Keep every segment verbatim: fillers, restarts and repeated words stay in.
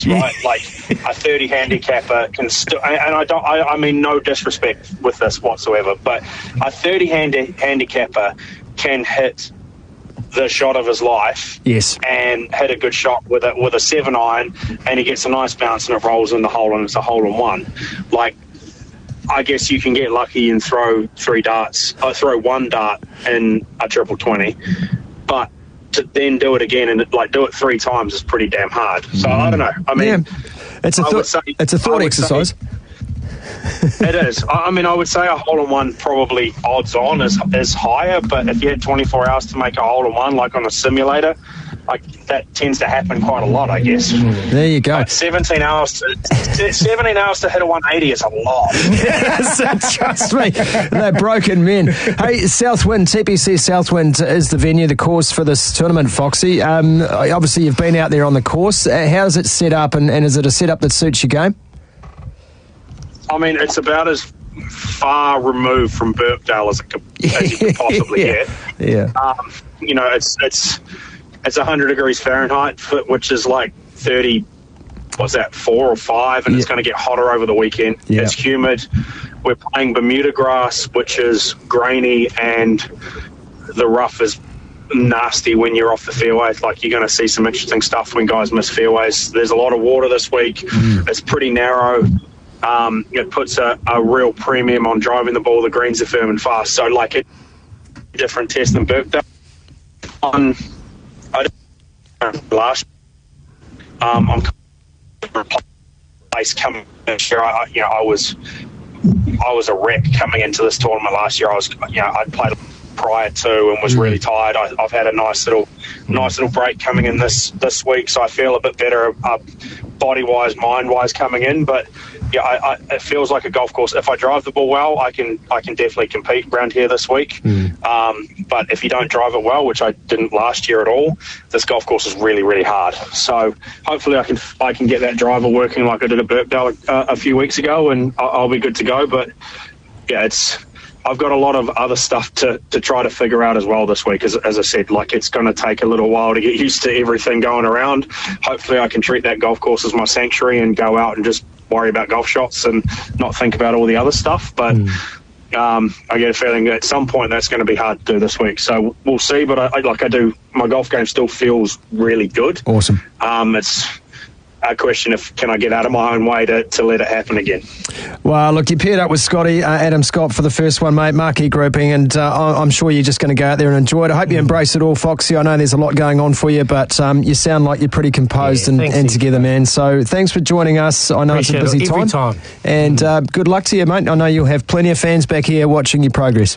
right? Like a thirty handicapper can still, and I don't, I, I mean no disrespect with this whatsoever, but a thirty handi- handicapper can hit the shot of his life, yes, and hit a good shot with a with a seven iron, and he gets a nice bounce and it rolls in the hole and it's a hole in one. Like, I guess you can get lucky and throw three darts, uh, throw one dart in a triple twenty, but to then do it again and like do it three times is pretty damn hard. So mm. I don't know. I mean, yeah. it's a th- say, it's a thought exercise. Say, it is. I mean, I would say a hole in one probably odds on is is higher, but if you had twenty-four hours to make a hole in one, like on a simulator, like that tends to happen quite a lot, I guess. There you go. But seventeen hours, to, seventeen hours to hit a one eighty is a lot. Yes, trust me, they're broken men. Hey, Southwind, T P C Southwind is the venue, the course for this tournament, Foxy. Um, obviously, you've been out there on the course. Uh, how is it set up, and, and is it a setup that suits your game? I mean, it's about as far removed from Birkdale as it could, as you could possibly yeah. get. Yeah. Um, you know, it's it's it's one hundred degrees Fahrenheit, which is like thirty. What's that? Four or five, and yeah. it's going to get hotter over the weekend. Yeah. It's humid. We're playing Bermuda grass, which is grainy, and the rough is nasty when you're off the fairway. Like, you're going to see some interesting stuff when guys miss fairways. There's a lot of water this week. Mm. It's pretty narrow. Um, it puts a, a real premium on driving the ball. The greens are firm and fast. So, like, it's a different test than Birkdale. On I don't last, um, I'm place coming this year. I, you know, I was I was a wreck coming into this tournament last year. I was, you know, I'd played prior to and was really tired. I, I've had a nice little nice little break coming in this this week, so I feel a bit better, uh, body wise, mind wise coming in. But yeah, I, I, it feels like a golf course. If I drive the ball well, I can I can definitely compete around here this week. Mm. Um, but if you don't drive it well, which I didn't last year at all, this golf course is really really hard. So hopefully I can I can get that driver working like I did at Birkdale uh, a few weeks ago, and I'll, I'll be good to go. But yeah, it's. I've got a lot of other stuff to, to try to figure out as well this week. As, as I said, like, it's going to take a little while to get used to everything going around. Hopefully I can treat that golf course as my sanctuary and go out and just worry about golf shots and not think about all the other stuff. But mm. um, I get a feeling that at some point that's going to be hard to do this week. So we'll see. But I, I like I do, my golf game still feels really good. Awesome. Um, it's a question of can I get out of my own way to, to let it happen again. Well, look, you paired up with Scotty, uh, Adam Scott for the first one, mate, marquee grouping, and uh, I'm sure you're just going to go out there and enjoy it. I hope you embrace it all, Foxy. I know there's a lot going on for you, but um, you sound like you're pretty composed yeah, and, and together, man. So thanks for joining us. I know Appreciate it's a busy it every time. time. And uh, good luck to you, mate. I know you'll have plenty of fans back here watching your progress.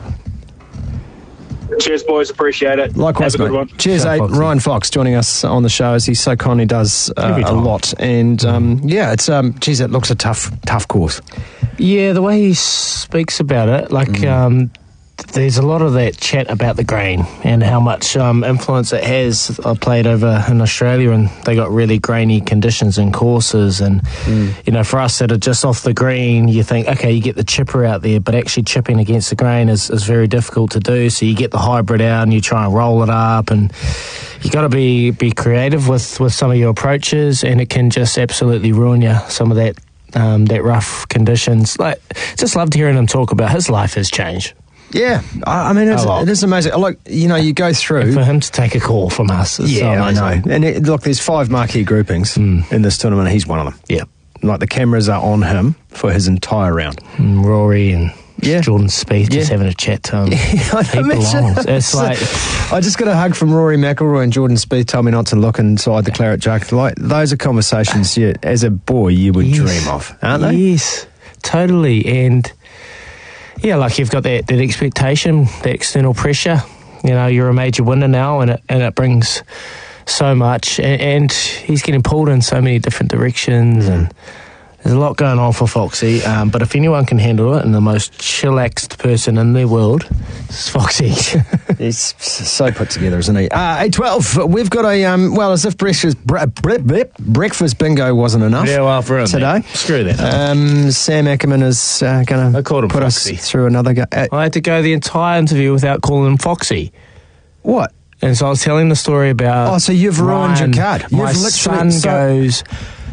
Cheers, boys. Appreciate it. Likewise, Have a mate. good one. Cheers, mate. Ryan Fox joining us on the show, as he so kindly does uh, a lot. And um, yeah, it's um, geez, it looks a tough, tough course. Yeah, the way he speaks about it, like mm. um, there's a lot of that chat about the grain and how much um, influence it has. I played over in Australia and they got really grainy conditions and courses, and mm. you know, for us that are just off the green, you think, okay, you get the chipper out there, but actually chipping against the grain is, is very difficult to do. So you get the hybrid out and you try and roll it up, and you got to be be creative with, with some of your approaches, and it can just absolutely ruin you, some of that um, that rough conditions. Like, just loved hearing him talk about his life has changed. Yeah, I mean, it's, it is amazing. Look, you know, you go through... And for him to take a call from us is yeah, so I know. And it, look, there's five marquee groupings mm. in this tournament. He's one of them. Yeah. Like, the cameras are on him for his entire round. And Rory and yeah. Jordan Spieth just yeah. having a chat to him. Yeah, he belongs. It's so, like... I just got a hug from Rory McIlroy, and Jordan Spieth told me not to look inside the claret jug. Like, those are conversations, you, as a boy, you would yes. dream of, aren't they? Yes, totally. And... yeah, like you've got that, that expectation, the external pressure. You know, you're a major winner now, and it and it brings so much. And, and he's getting pulled in so many different directions, and there's a lot going on for Foxy. Um, but if anyone can handle it, and the most chillaxed person in the world is Foxy. He's so put together, isn't he? Uh, eight twelve, we've got a, um, well, as if breakfast, bre- bre- bre- breakfast bingo wasn't enough. Yeah, well, for him, today. Man. Screw that. Um, Sam Ackerman is uh, going to put Foxy. us through another go. Uh, I had to go the entire interview without calling him Foxy. What? And so I was telling the story about... Oh, so you've ruined Ryan, your card. You've my literally, son so, goes...